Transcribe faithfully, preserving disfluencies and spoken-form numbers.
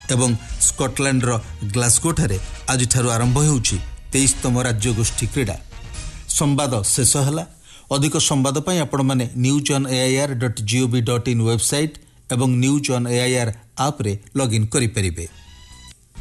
एवं स्कॉटलैंडर ग्लासगोठारे आज आरंभ होउछि तेईसतम राज्यगोष्ठी क्रीड़ा। संवाद शेष होला। अधिक संवाद पई आपण माने news on AIR dot gov dot in website एवं न्यूज ऑन एआईआर ऐप रे लॉगिन करि परिबे।